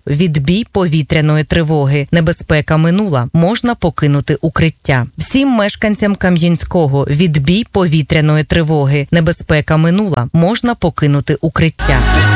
відбій повітряної тривоги. Небезпека минула. Можна покинути укриття. Всім мешканцям Кам'янського відбій повітряної тривоги. Небезпека минула. Можна покинути укриття.